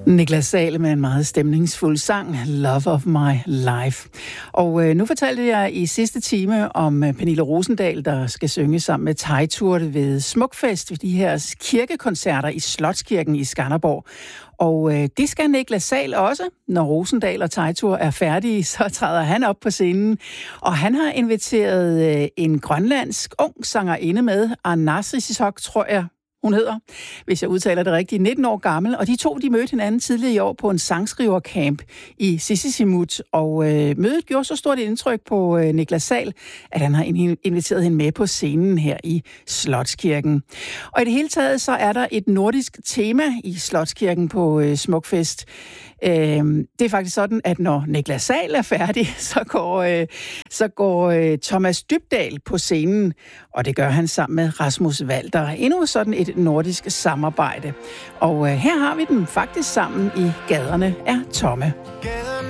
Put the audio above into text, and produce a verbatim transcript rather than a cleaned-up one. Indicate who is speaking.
Speaker 1: Niklas Zahl med en meget stemningsfuld sang, Love of My Life. Og øh, nu fortalte jeg i sidste time om øh, Pernille Rosendahl, der skal synge sammen med Teitur ved Smukfest ved de her kirkekoncerter i Slotskirken i Skanderborg. Og øh, det skal Niklas Zahl også. Når Rosendahl og Teitur er færdige, så træder han op på scenen. Og han har inviteret øh, en grønlandsk ung sangerinde med, Anasisok, tror jeg, hun hedder, hvis jeg udtaler det rigtigt, nitten år gammel, og de to, de mødte hinanden tidligere i år på en sangskrivercamp i Sisimiut, og øh, mødet gjorde så stort et indtryk på øh, Niklas Zahl, at han har inviteret hende med på scenen her i Slotskirken. Og i det hele taget, så er der et nordisk tema i Slotskirken på øh, Smukfest. Øh, det er faktisk sådan, at når Niklas Zahl er færdig, så går, øh, så går øh, Thomas Dybdahl på scenen, og det gør han sammen med Rasmus Walter. Endnu sådan et nordisk samarbejde. Og øh, her har vi dem faktisk sammen i Gaderne er tomme.